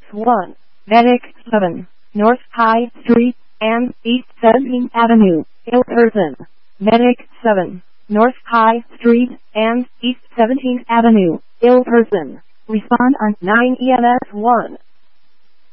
1, Medic 7, North High Street and East 17th Avenue, Ilverston. Medic 7, North High Street and East 17th Avenue, Ilverston. Respond on 9 EMS 1.